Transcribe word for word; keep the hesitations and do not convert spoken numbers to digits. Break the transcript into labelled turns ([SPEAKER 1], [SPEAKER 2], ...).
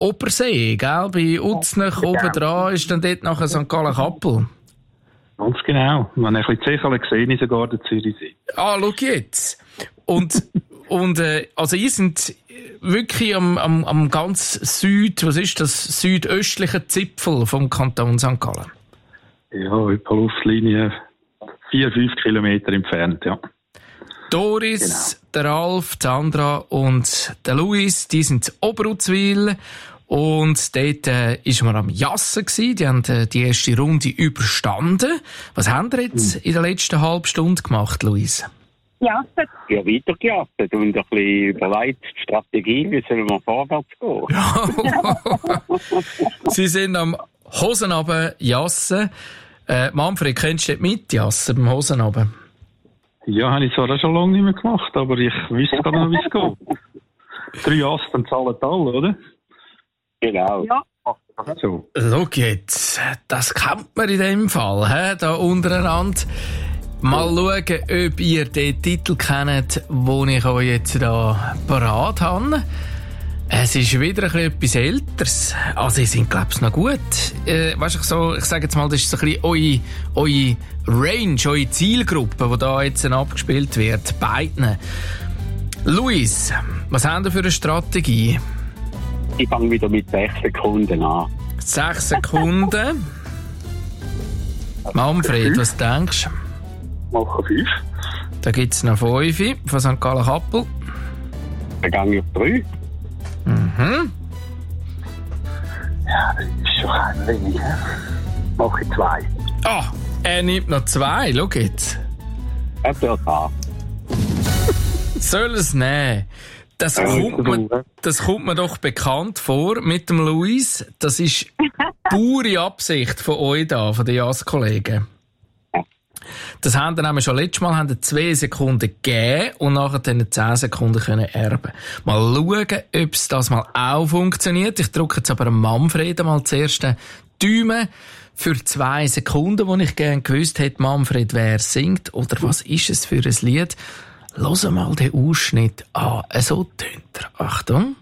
[SPEAKER 1] Obersee, gell? Bei Uznach oben dran ist dann dort nachher Sankt Gallen-Kappel.
[SPEAKER 2] Ganz genau. Wenn ich ein bisschen Zechel gesehen, ist sogar der Zürichsee.
[SPEAKER 1] Ah, schau jetzt. Und, und äh, also ihr seid wirklich am, am, am ganz Süd, was ist das, südöstlichen Zipfel vom Kanton Sankt Gallen?
[SPEAKER 2] Ja, etwa Luftlinie vier, fünf Kilometer entfernt, ja.
[SPEAKER 1] Doris,
[SPEAKER 2] genau.
[SPEAKER 1] der Ralf, die Sandra und der Luis, die sind in Oberutzwil. Und dort äh, ist man am Jassen gsi. Die haben äh, die erste Runde überstanden. Was haben ihr jetzt in der letzten halben Stunde gemacht, Luis?
[SPEAKER 3] Jassen.
[SPEAKER 4] Ja, weitergejasset und ein bisschen überlegt die Strategie, wie sollen wir vorwärts gehen.
[SPEAKER 1] Sie sind am Hosenabend jassen. Äh, Manfred, kennst du dort mit jassen beim Hosenabend?
[SPEAKER 2] Ja, habe ich zwar auch schon lange nicht mehr gemacht, aber ich wüsste gar nicht, wie es geht. Drei Asten zahlen alle, oder?
[SPEAKER 4] Genau.
[SPEAKER 3] Ja.
[SPEAKER 2] So.
[SPEAKER 1] Schau jetzt, das kennt man in dem Fall, he? Da untereinander. Mal schauen, ob ihr den Titel kennt, den ich euch jetzt da parat habe. Es ist wieder ein bisschen etwas Älteres. Also, ihr sind, glaube ich, noch gut. Äh, weißt du, so, ich sage jetzt mal, das ist so ein bisschen eure, eure Range, eure Zielgruppe, die da jetzt abgespielt wird. Beiden. Luis, was haben wir für eine Strategie?
[SPEAKER 4] Ich fange wieder mit sechs Sekunden an.
[SPEAKER 1] Sechs Sekunden. Manfred, was denkst du?
[SPEAKER 2] Machen fünf.
[SPEAKER 1] Da gibt es noch fünf von Sankt Gallen-Kappel.
[SPEAKER 4] Dann gehe ich auf drei.
[SPEAKER 1] Mhm.
[SPEAKER 2] Ja, das ist schon ein wenig. Mache ich zwei.
[SPEAKER 1] Ah, er nimmt noch zwei. Schau jetzt.
[SPEAKER 4] Er tut an.
[SPEAKER 1] Soll es nehmen? Das kommt, mir, das kommt mir doch bekannt vor mit dem Luis. Das ist pure Absicht von euch da, von den Jas-Kollegen. Das haben wir nämlich schon letztes Mal, haben wir zwei Sekunden gegeben und nachher dann zehn Sekunden können erben. Mal schauen, ob es das mal auch funktioniert. Ich drücke jetzt aber Manfred mal zuerst den Daumen für zwei Sekunden, wo ich gerne gewusst hätte, Manfred, wer singt oder was ist es für ein Lied. Hör mal den Ausschnitt an. So tönt er. Achtung.